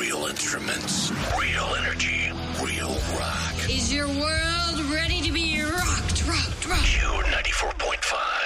Real instruments, real energy, real rock. Is your world ready to be rocked? Q 94.5.